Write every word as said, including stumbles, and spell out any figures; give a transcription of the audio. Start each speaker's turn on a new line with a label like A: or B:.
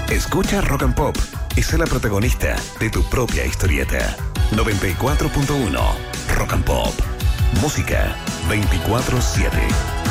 A: Escucha Rock and Pop y sé la protagonista de tu propia historieta. noventa y cuatro punto uno Rock and Pop. Música veinticuatro siete.